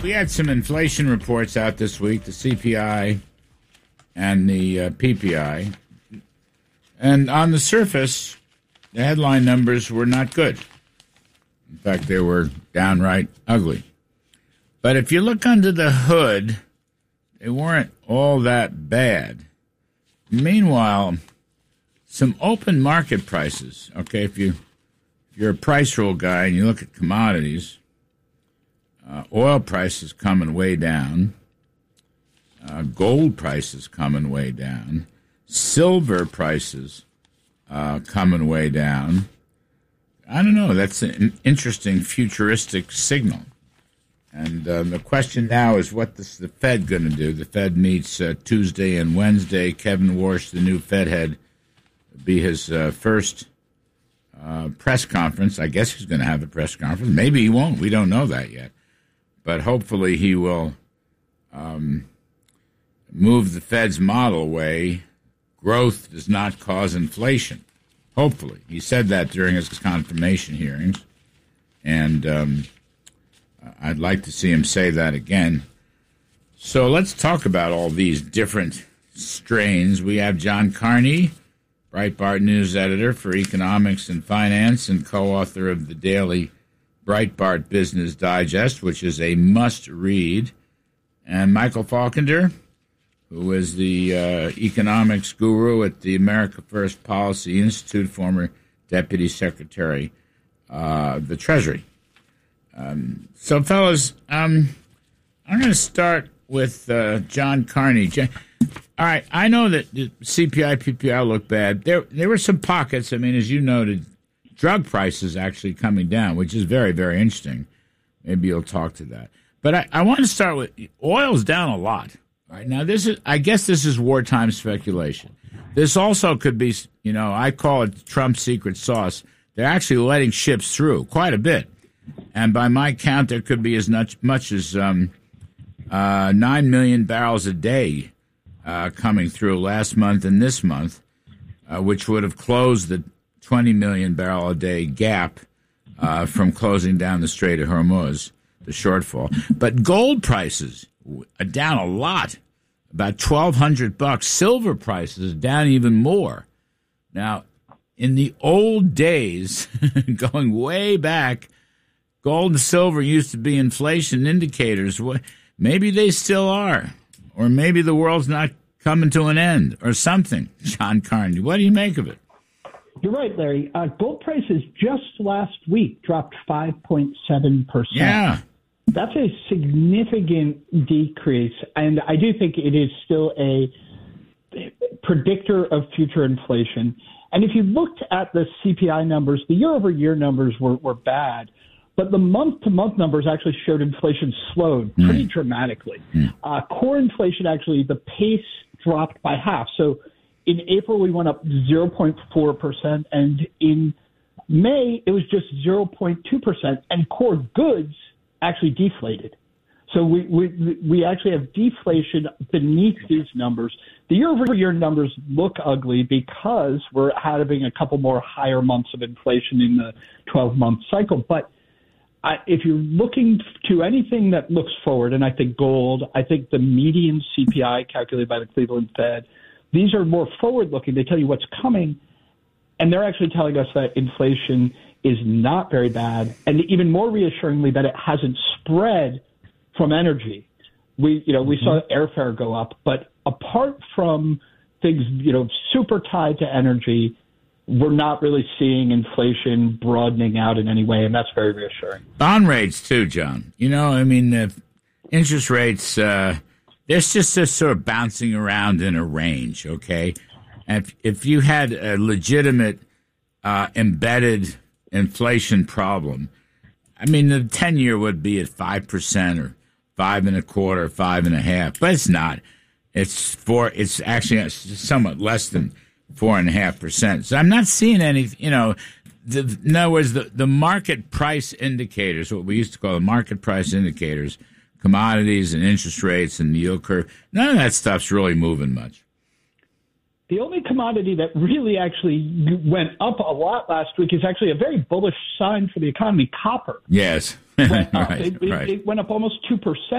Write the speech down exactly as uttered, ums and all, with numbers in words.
We had some inflation reports out this week, the C P I and the uh, P P I. And on the surface, the headline numbers were not good. In fact, they were downright ugly. But if you look under the hood, they weren't all that bad. Meanwhile, some open market prices, okay, if, you, if you're a price rule guy and you look at commodities, Uh, oil prices coming way down. Uh, gold prices coming way down. Silver prices uh, coming way down. I don't know. That's an interesting futuristic signal. And uh, the question now is, what is the Fed going to do? The Fed meets uh, Tuesday and Wednesday. Kevin Warsh, the new Fed head, will be his uh, first uh, press conference. I guess he's going to have a press conference. Maybe he won't. We don't know that yet. But hopefully he will um, move the Fed's model way. Growth does not cause inflation. Hopefully. He said that during his confirmation hearings. And um, I'd like to see him say that again. So let's talk about all these different strains. We have John Carney, Breitbart News editor for economics and finance and co-author of the daily Breitbart Business Digest, which is a must-read, and Michael Falkender, who is the uh, economics guru at the America First Policy Institute, former Deputy Secretary of uh, the Treasury. Um, so, fellas, um, I'm going to start with uh, John Carney. All right, I know that the C P I, P P I look bad. There, there were some pockets. I mean, as you noted, drug prices actually coming down, which is very, very interesting. Maybe you'll talk to that. But I, I want to start with oil's down a lot. Right now, this is I guess this is wartime speculation. This also could be, you know, I call it Trump's secret sauce. They're actually letting ships through quite a bit. And by my count, there could be as much, much as um, uh, nine million barrels a day uh, coming through last month and this month, uh, which would have closed the twenty million barrel a day gap uh, from closing down the Strait of Hormuz, the shortfall. But gold prices are down a lot, about twelve hundred bucks. Silver prices are down even more. Now, in the old days, going way back, gold and silver used to be inflation indicators. Maybe they still are, or maybe the world's not coming to an end, or something. John Carney, what do you make of it? You're right, Larry. Uh, gold prices just last week dropped five point seven percent. Yeah. That's a significant decrease, and I do think it is still a predictor of future inflation. And if you looked at the C P I numbers, the year-over-year numbers were, were bad, but the month-to-month numbers actually showed inflation slowed pretty mm. dramatically. Mm. Uh, core inflation, actually, the pace dropped by half. So in April, we went up zero point four percent, and in May, it was just zero point two percent, and core goods actually deflated. So we, we, we actually have deflation beneath these numbers. The year-over-year numbers look ugly because we're having a couple more higher months of inflation in the twelve-month cycle. But I, if you're looking to anything that looks forward, and I think gold, I think the median C P I calculated by the Cleveland Fed, these are more forward-looking. They tell you what's coming, and they're actually telling us that inflation is not very bad, and even more reassuringly that it hasn't spread from energy. We, you know, we saw airfare go up, but apart from things, you know, super tied to energy, we're not really seeing inflation broadening out in any way, and that's very reassuring. Bond rates, too, John. You know, I mean, uh, interest rates, uh, they're just, just sort of bouncing around in a range, okay? And if, if you had a legitimate uh, embedded inflation problem, I mean, the ten-year would be at five percent or five and a quarter, five and a half, but it's not. It's four. It's actually somewhat less than four and a half percent. So I'm not seeing any, you know, the, in other words, the, the market price indicators, what we used to call the market price indicators, commodities and interest rates and the yield curve, none of that stuff's really moving much. The only commodity that really actually went up a lot last week is actually a very bullish sign for the economy. Copper. Yes. Went up. right, it, it, right. it went up almost two percent.